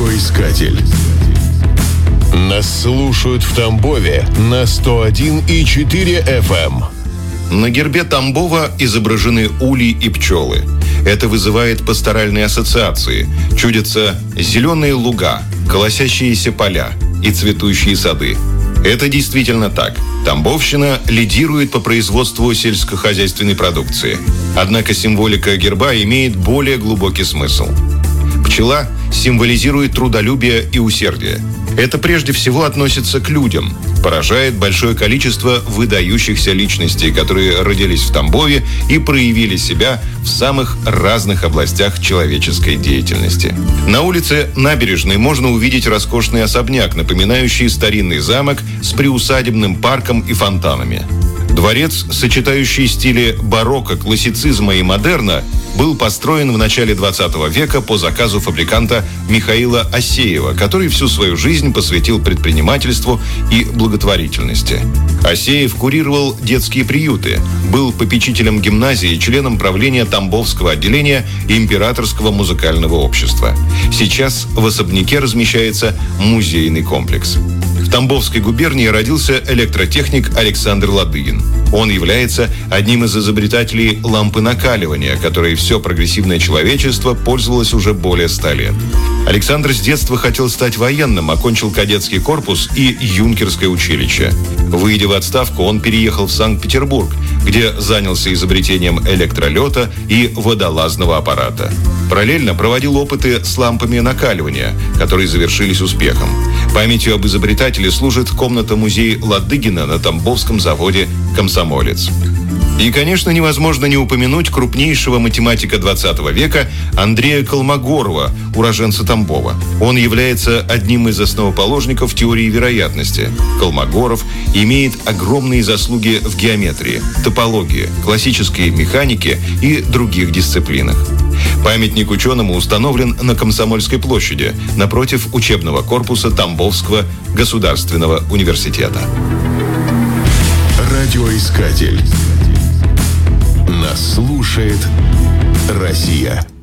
Радиоискатель. Нас слушают в Тамбове на 101,4 FM. На гербе Тамбова изображены улей и пчелы. Это вызывает пасторальные ассоциации. Чудятся зеленые луга, колосящиеся поля и цветущие сады. Это действительно так. Тамбовщина лидирует по производству сельскохозяйственной продукции. Однако символика герба имеет более глубокий смысл. Пчела символизирует трудолюбие и усердие. Это прежде всего относится к людям. Поражает большое количество выдающихся личностей, которые родились в Тамбове и проявили себя в самых разных областях человеческой деятельности. На улице Набережной можно увидеть роскошный особняк, напоминающий старинный замок с приусадебным парком и фонтанами. Дворец, сочетающий стили барокко, классицизма и модерна, был построен в начале 20 века по заказу фабриканта Михаила Асеева, который всю свою жизнь посвятил предпринимательству и благотворительности. Асеев курировал детские приюты, был попечителем гимназии и членом правления Тамбовского отделения Императорского музыкального общества. Сейчас в особняке размещается музейный комплекс. В Тамбовской губернии родился электротехник Александр Ладыгин. Он является одним из изобретателей лампы накаливания, которой все прогрессивное человечество пользовалось уже более 100 лет. Александр с детства хотел стать военным, окончил кадетский корпус и юнкерское училище. Выйдя в отставку, он переехал в Санкт-Петербург, где занялся изобретением электролета и водолазного аппарата. Параллельно проводил опыты с лампами накаливания, которые завершились успехом. Памятью об изобретателе служит комната-музей Ладыгина на Тамбовском заводе «Комсомолец». И, конечно, невозможно не упомянуть крупнейшего математика 20 века Андрея Колмогорова, уроженца Тамбова. Он является одним из основоположников теории вероятности. Колмогоров имеет огромные заслуги в геометрии, топологии, классической механике и других дисциплинах. Памятник ученому установлен на Комсомольской площади, напротив учебного корпуса Тамбовского государственного университета. Радиоискатель. Нас слушает Россия.